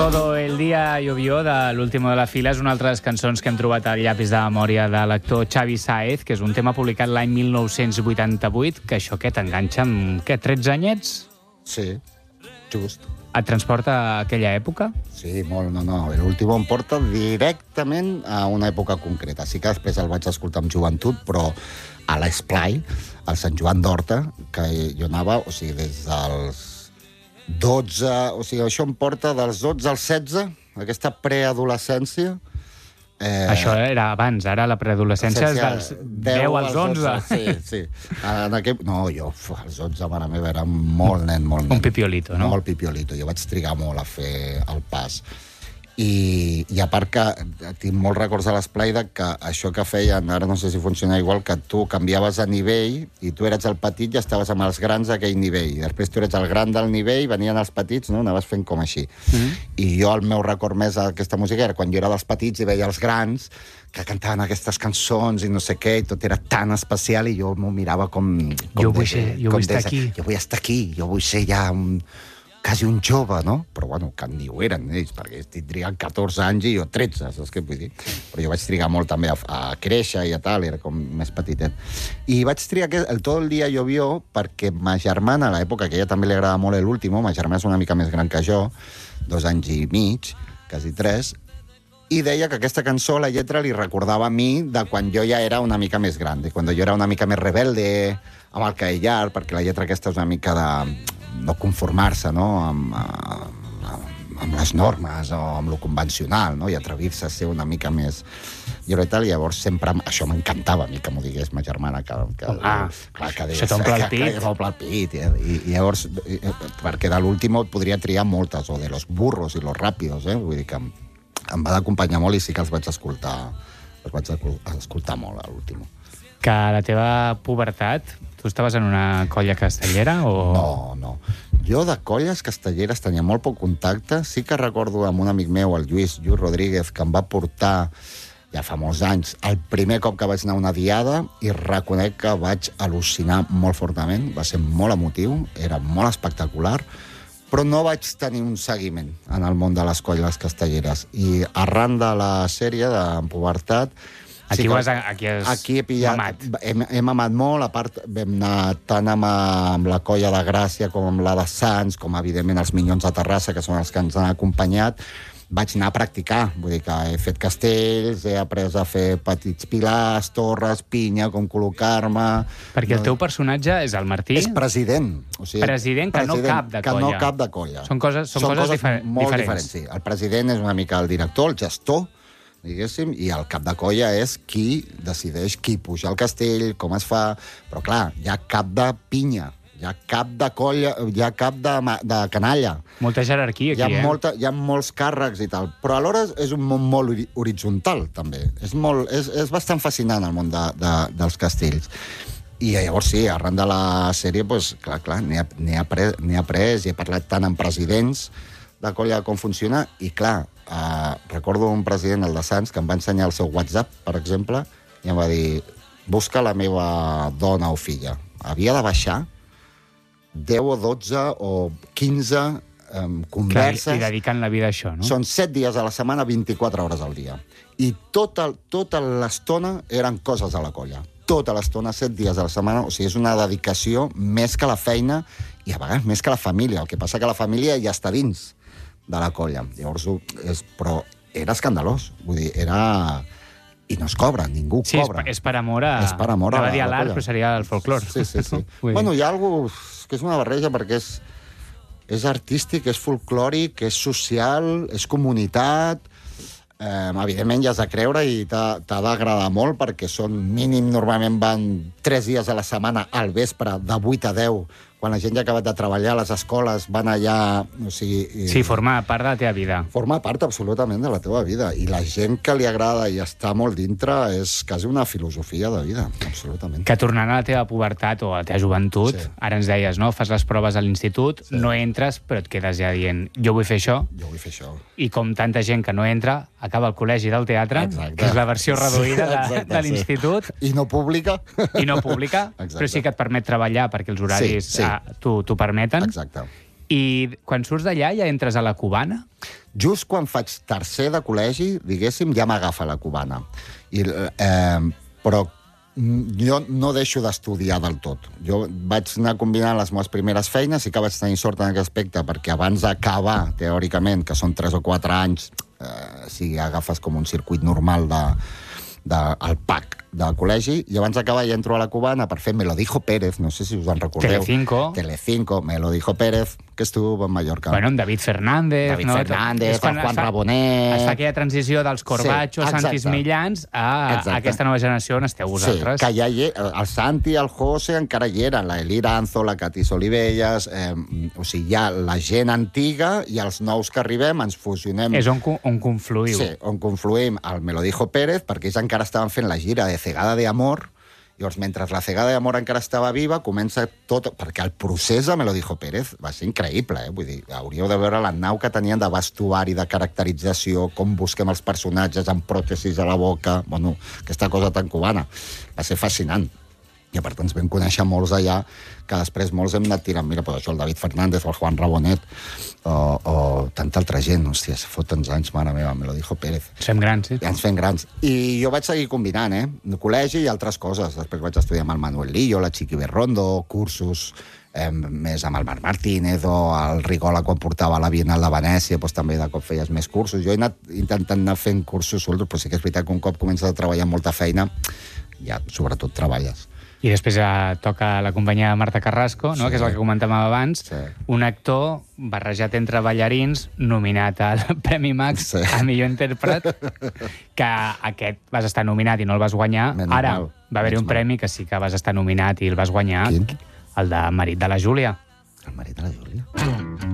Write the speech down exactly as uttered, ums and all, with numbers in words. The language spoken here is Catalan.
Todo el día llovió, de l'último de la fila, és una altra de les cançons que hem trobat al llapis de memòria de l'actor Xavi Sáez, que és un tema publicat l'any mil nou-cents vuitanta-vuit, que això què t'enganxa amb, què, tretze anyets? Sí, just. Et transporta a aquella època? Sí, molt, no, no. L'últim em porta directament a una època concreta. Sí que després el vaig escoltar amb joventut, però a l'Esplai, al Sant Joan d'Horta, que jo anava, o sigui, des dels dotze... O sigui, això em porta dels dotze als setze, aquesta preadolescència. Eh, això era abans, ara la preadolescència és dels deu als onze. Sí, sí. En aquell... No, jo, als onze, mare meva, era molt nen, molt nen. Un pipiolito, no? Molt pipiolito. Jo vaig trigar molt a fer el pas. I, i a part que tinc molts records a l'Esplai que això que feien, ara no sé si funciona igual, que tu canviaves de nivell i tu eres el petit i estaves amb els grans d'aquell nivell. I després tu eres el gran del nivell, venien els petits, no? Anaves fent com així. Mm-hmm. I jo el meu record més d'aquesta música era quan jo era dels petits i veia els grans que cantaven aquestes cançons i no sé què, i tot era tan especial i jo m'ho mirava com... com jo vull, ser, jo vull estar aquí. Jo vull estar aquí, jo vull ser ja un... quasi un jove, no? Però, bueno, que ni ho eren ells, perquè tindrien catorze anys i jo tretze, saps què vull dir? Però jo vaig trigar molt també a, a créixer i a tal, era com més petitet. I vaig trigar aquest, el Tot el dia llovió perquè ma germana, a l'època que a ella també li agrada molt l'último, ma germana és una mica més gran que jo, dos anys i mig, quasi tres, i deia que aquesta cançó, la lletra, li recordava a mi de quan jo ja era una mica més gran, de quan jo era una mica més rebelde, amb el caellar, perquè la lletra aquesta és una mica de... no conformar-se, no?, amb, amb, amb les normes o amb lo convencional, no?, i atrevir-se a ser una mica més lliure i tal. Llavors sempre això m'encantava a mi, que m'ho digués ma germana, que, que, ah, clar, que això t'omple el pit. Que t'omple el pit. I, i, i llavors, perquè de l'últim podria triar moltes, o de los burros i los rápidos, eh? Vull dir que em, em va d'acompanyar molt i sí que els vaig escoltar, els vaig escoltar molt a l'últim. Que a la teva pubertat, tu estaves en una colla castellera o...? No, no. Jo de colles castelleres tenia molt poc contacte. Sí que recordo amb un amic meu, el Lluís, Lluís Rodríguez, que em va portar, ja fa molts anys, el primer cop que vaig anar a una diada, i reconec que vaig al·lucinar molt fortament. Va ser molt emotiu, era molt espectacular, però no vaig tenir un seguiment en el món de les colles castelleres. I arran de la sèrie de Pubertat, Aquí, sí, has, aquí has aquí he pillat, mamat. Hem, hem amat molt, a part vam anar tant amb, amb la colla de Gràcia com amb la de Sants, com evidentment els Minyons de Terrassa, que són els que ens han acompanyat. Vaig anar a practicar, vull dir que he fet castells, he après a fer petits pilars, torres, pinya, com col·locar-me... Perquè el teu personatge és el Martí? És president. O sigui, president que president, no cap de que colla. no cap de colla. Són coses, són són coses, coses difer molt diferents. diferents. Sí. El president és una mica el director, el gestor, diguéssim, i el cap de colla és qui decideix qui puja al castell, com es fa... Però, clar, hi ha cap de pinya, hi ha cap de colla, hi ha cap de, de canalla. Molta jerarquia aquí, hi ha eh? Molta, hi ha molts càrrecs i tal, però alhora és un món molt horitzontal, també. És, molt, és, és bastant fascinant el món de, de, dels castells. I llavors sí, arran de la sèrie, doncs, clar, clar, n'he après, après, i he parlat tant amb presidents de colla com funciona, i clar, Uh, recordo un president, el de Sants, que em va ensenyar el seu WhatsApp, per exemple, i em va dir, busca la meva dona o filla. Havia de baixar deu o dotze o quinze um, converses... I dedicant la vida a això, no? Són set dies a la setmana, vint-i-quatre hores al dia. I tota, tota l'estona eren coses a la colla. Tota l'estona, set dies a la setmana. O sigui, és una dedicació més que la feina i a vegades més que la família. El que passa que la família ja està dins de la colla. Llavors, és, però era escandalós. Vull dir, era... I no es cobra, ningú sí, cobra. Sí, és per amor a... És per amor a, a, a a l'art, però seria el folclore. Sí, sí, sí. Bueno, hi ha alguna cosa que és una barreja, perquè és, és artístic, és folclòric, és social, és comunitat... Eh, evidentment ja has de creure i t'ha d'agradar molt, perquè són mínim, normalment van tres dies a la setmana al vespre, de vuit a deu, quan la gent ja ha acabat de treballar a les escoles, van allà... O sigui, sí, formar part de la teva vida. Formar part absolutament de la teva vida. I la gent que li agrada i està molt dintre és quasi una filosofia de vida, absolutament. Que tornant a la teva pubertat o a la teva joventut, sí. Ara ens deies, no? Fas les proves a l'institut, sí. No entres, però et quedes ja dient, jo vull fer això. Jo vull fer això. I com tanta gent que no entra, acaba el col·legi del teatre, exacte. Que és la versió reduïda sí, exacte, de, de l'institut. Sí. I no pública. I no pública, exacte. Però sí que et permet treballar perquè els horaris sí, sí. t'ho permeten. Exacte. I quan surts d'allà ja entres a la Cubana? Just quan faig tercer de col·legi, diguéssim, ja m'agafa la cubana. I, eh, però jo no deixo d'estudiar del tot. Jo vaig anar combinant les meves primeres feines, i que vaig tenir sort en aquest aspecte, perquè abans d'acabar, teòricament, que són tres o quatre anys, eh, si agafes com un circuit normal de, de, el P A C de col·legi, i abans d'acabar ja entro a la cubana per fer Me lo dijo Pérez, no sé si us en recordeu. Telecinco. Telecinco, Me lo dijo Pérez, que estuvo en Mallorca. Bueno, amb David Fernández. David no? Fernández, quan el Juan es fa, Rabonet... Es fa aquella transició dels Corbacho, sí, Santis Millans, a, a aquesta nova generació on esteu vosaltres. Sí, que ja hi, el Santi, el José encara hi eren, la Eli Ranzo, la Cati Olivelles, eh, o sigui, ja la gent antiga i els nous que arribem ens fusionem. És on, on confluïu. Sí, on confluïm al Me lo dijo Pérez, perquè ells encara estaven fent la gira de Cegada de Amor. Llavors, mentre la Cegada de Amor encara estava viva, comença tot... Perquè el procés de Me lo dijo Pérez va ser increïble, eh? Vull dir, hauríeu de veure la nau que tenien de vestuari, de caracterització, com busquem els personatges amb pròtesis a la boca... Bueno, aquesta cosa tan cubana. Va ser fascinant. I a part ens vam conèixer molts allà, que després molts hem anat tirant, mira, però això, el David Fernández, el Juan Rabonet, o, o tanta altra gent, hòstia, se fot tants anys, mare meva, Me lo dijo Pérez. Ens fem grans, sí. Ja ens fem grans. I jo vaig seguir combinant, eh? Col·legi i altres coses. Després vaig estudiar amb el Manuel Lillo, la Chiqui Berrondo, cursos eh, més amb el Marc Martínez o el Rigola quan portava a la Bienal de Venècia, doncs també de cop feies més cursos. Jo he anat intentant anar fent cursos solts, però sí que és veritat que un cop comences a treballar amb molta feina, ja sobretot treballes. I després ja toca la companyia de Marta Carrasco, no? Sí. Que és la que comentàvem abans, Sí. un actor barrejat entre ballarins, nominat al Premi Max Sí. a millor intèrpret, que aquest vas estar nominat i no el vas guanyar. Menys Ara mal. va haver-hi Menys un premi que sí que vas estar nominat i el vas guanyar, Quin? el de Marit de la Júlia. El marit de la Júlia.